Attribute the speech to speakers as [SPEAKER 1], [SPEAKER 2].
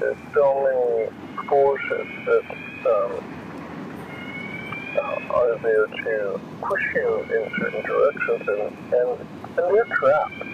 [SPEAKER 1] there's so many forces that are there to push you in certain directions, and they're trapped.